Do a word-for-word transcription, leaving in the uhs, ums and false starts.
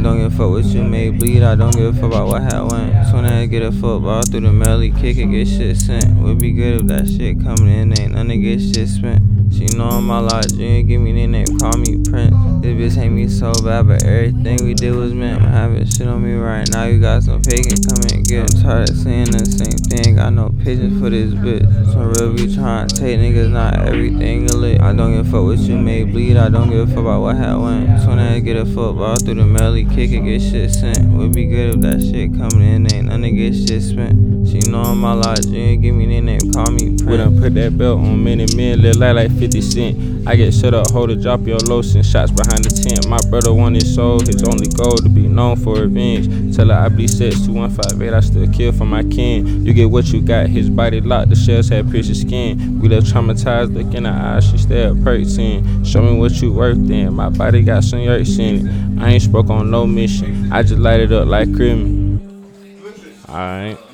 don't give a fuck what you may bleed. I don't give a fuck about what had went. Soon as I get a football through the mail, he kick it, get shit sent. Would be good if that shit coming in, ain't none to get shit spent. She know I'm my lot, Junior, give me the name, call me Prince. This bitch hate me so bad, but everything we did was meant. I'm having shit on me right now, you got some faking, come and get. I'm tired of saying the same thing, got no patience for this bitch. Some real be trying to take niggas, not everything lit. I don't give a fuck what you may bleed, I don't give a fuck about what had went. Soon as I get a football through the mail, he kick it, get shit sent. Would be good if that shit coming in, ain't none to get shit spent. She know I'm my lot, Junior, give me the name, call me Prince. We done put that belt on many men, look like like fifty cent. I get shut up, hold it, drop your lotion, shots behind the tent. My brother want his soul, his only goal to be known for revenge. Tell her I be sex two one five eight, I still kill for my kin. You get what you got, his body locked, the shells had pierced his skin. We left traumatized, look in her eyes, she still perking. Show me what you worth then, my body got some yerks in it. I ain't spoke on no mission, I just light it up like criminal. Alright.